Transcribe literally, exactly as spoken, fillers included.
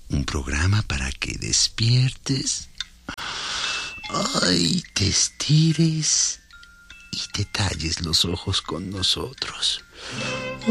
Un programa para que despiertes, ay, te estires y te talles los ojos con nosotros.